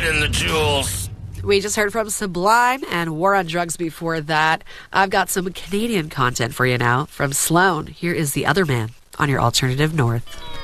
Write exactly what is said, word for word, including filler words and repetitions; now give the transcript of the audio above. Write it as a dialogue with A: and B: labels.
A: in the jewels.
B: We just heard from Sublime and War on Drugs before that. I've got some Canadian content for you now from Sloan. Here is The Other Man on your Alternative North.